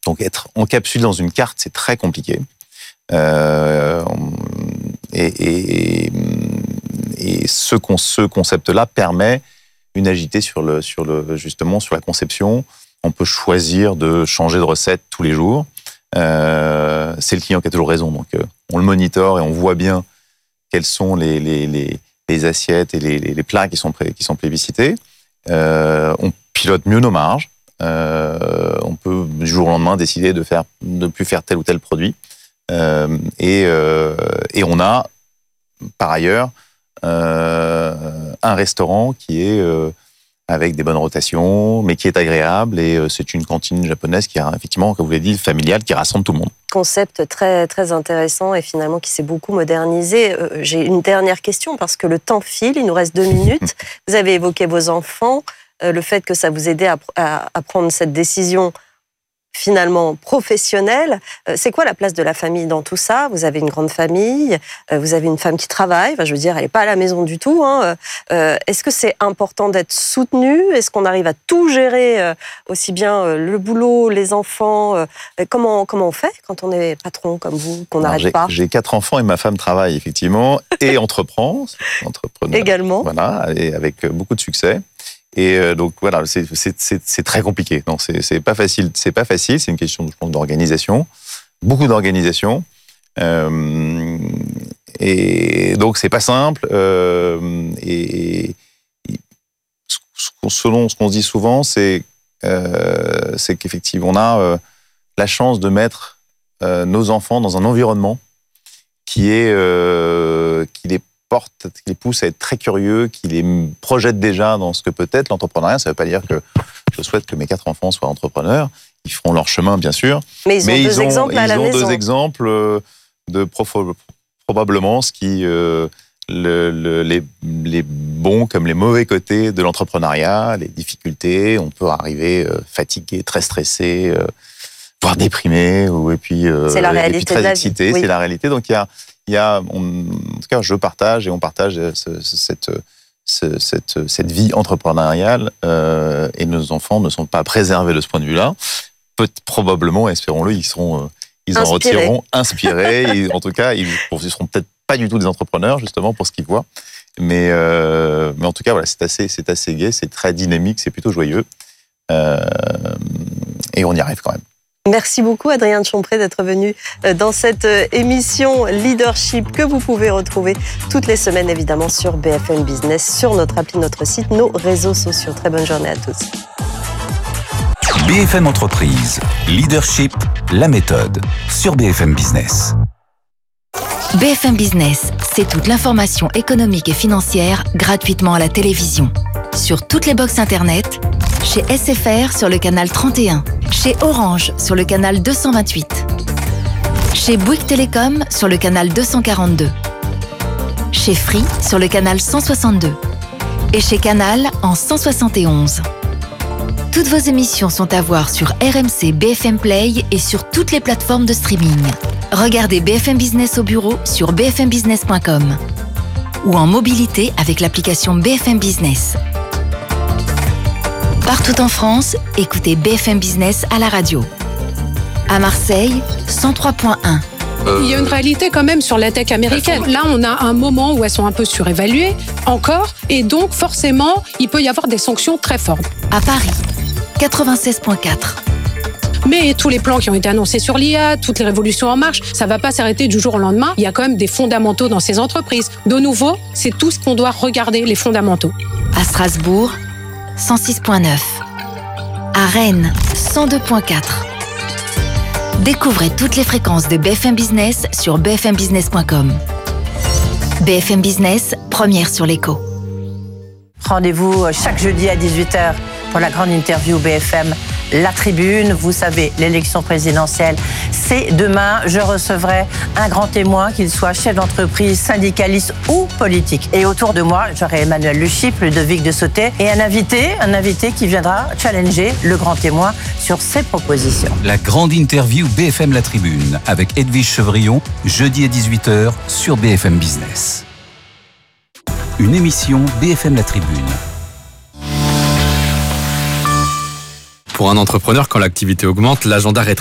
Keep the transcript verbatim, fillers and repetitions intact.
Donc être encapsulé dans une carte, c'est très compliqué. Euh, et, et, et ce, ce concept-là permet une agilité sur le, sur le, justement sur la conception. On peut choisir de changer de recette tous les jours. Euh, c'est le client qui a toujours raison, donc euh, on le monitore et on voit bien quelles sont les, les, les, les assiettes et les, les plats qui sont, pré, qui sont plébiscités. Euh, on pilote mieux nos marges. Euh, on peut du jour au lendemain décider de faire, de plus faire tel ou tel produit. Euh, et, euh, et on a par ailleurs euh, un restaurant qui est euh, avec des bonnes rotations, mais qui est agréable. Et euh, c'est une cantine japonaise qui a effectivement, comme vous l'avez dit, familiale, qui rassemble tout le monde. Concept très, très intéressant et finalement qui s'est beaucoup modernisé. Euh, j'ai une dernière question parce que le temps file, il nous reste deux minutes. Vous avez évoqué vos enfants, euh, le fait que ça vous aidait à, à, à prendre cette décision finalement professionnelle. Euh, c'est quoi la place de la famille dans tout ça? Vous avez une grande famille, euh, vous avez une femme qui travaille, enfin, je veux dire, elle n'est pas à la maison du tout. Hein. Euh, est-ce que c'est important d'être soutenu? Est-ce qu'on arrive à tout gérer, euh, aussi bien euh, le boulot, les enfants euh, comment, comment on fait quand on est patron comme vous, qu'on n'arrête pas? J'ai quatre enfants et ma femme travaille effectivement et entreprend, entrepreneur également. Voilà, et avec beaucoup de succès. Et euh, donc voilà, c'est, c'est, c'est, c'est très compliqué. Non, c'est, c'est pas facile. C'est pas facile. C'est une question, je pense, d'organisation, beaucoup d'organisation. Euh, et donc c'est pas simple. Euh, et, et selon ce qu'on se dit souvent, c'est euh, c'est qu'effectivement on a euh, la chance de mettre euh, nos enfants dans un environnement qui est euh, qui les porte, qui les pousse à être très curieux, qui les projette déjà dans ce que peut être l'entrepreneuriat. Ça ne veut pas dire que je souhaite que mes quatre enfants soient entrepreneurs. Ils feront leur chemin, bien sûr. Mais ils ont Mais deux ils ont, exemples à la maison. Ils ont deux exemples de profo, probablement ce qui euh, le, le, les, les bons comme les mauvais côtés de l'entrepreneuriat, les difficultés. On peut arriver euh, fatigué, très stressé, euh, voire déprimé, ou et puis, euh, c'est la réalité et puis très de la excité. vie. Oui. C'est la réalité. Donc il y a Il y a, on, en tout cas, je partage et on partage ce, cette, ce, cette, cette vie entrepreneuriale euh, et nos enfants ne sont pas préservés de ce point de vue-là. Peut, probablement, espérons-le, ils seront, ils en Inspirés. retireront inspirés. Et, en tout cas, ils ne seront peut-être pas du tout des entrepreneurs, justement, pour ce qu'ils voient. Mais, euh, mais en tout cas, voilà, c'est assez, c'est assez gai, c'est très dynamique, c'est plutôt joyeux. Euh, et on y arrive quand même. Merci beaucoup Adrien de Chompré d'être venu dans cette émission Leadership que vous pouvez retrouver toutes les semaines évidemment sur B F M Business, sur notre appli, notre site, nos réseaux sociaux. Très bonne journée à tous. B F M Entreprise, Leadership, la méthode, sur B F M Business. B F M Business, c'est toute l'information économique et financière gratuitement à la télévision. Sur toutes les box internet, chez S F R sur le canal trente et un, chez Orange sur le canal deux cent vingt-huit, chez Bouygues Télécom sur le canal deux cent quarante-deux, chez Free sur le canal cent soixante-deux et chez Canal en cent soixante et onze. Toutes vos émissions sont à voir sur R M C B F M Play et sur toutes les plateformes de streaming. Regardez B F M Business au bureau sur b f m business point com ou en mobilité avec l'application B F M Business. Partout en France, écoutez B F M Business à la radio. À Marseille, cent trois point un. Il y a une réalité quand même sur la tech américaine. Là, on a un moment où elles sont un peu surévaluées, encore, et donc forcément, il peut y avoir des sanctions très fortes. À Paris, quatre-vingt-seize point quatre. Mais tous les plans qui ont été annoncés sur l'I A, toutes les révolutions en marche, ça ne va pas s'arrêter du jour au lendemain. Il y a quand même des fondamentaux dans ces entreprises. De nouveau, c'est tout ce qu'on doit regarder, les fondamentaux. À Strasbourg, cent six point neuf. À Rennes, cent deux point quatre. Découvrez toutes les fréquences de B F M Business sur b f m business point com. B F M Business, première sur l'écho. Rendez-vous chaque jeudi à dix-huit heures pour la grande interview B F M La Tribune. Vous savez, l'élection présidentielle, c'est demain. Je recevrai un grand témoin, qu'il soit chef d'entreprise, syndicaliste ou politique. Et autour de moi, j'aurai Emmanuel Le Chypre, Ludovic de Sauté et un invité, un invité qui viendra challenger le grand témoin sur ses propositions. La grande interview B F M La Tribune avec Edwige Chevrillon, jeudi à dix-huit heures sur B F M Business. Une émission B F M La Tribune. Pour un entrepreneur, quand l'activité augmente, l'agenda rétrécit.